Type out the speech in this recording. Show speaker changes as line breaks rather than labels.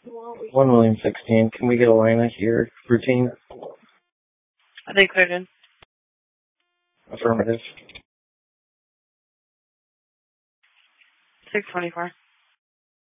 1,016,000. Can we get a line of here? Routine?
I think cleared in.
Affirmative.
624.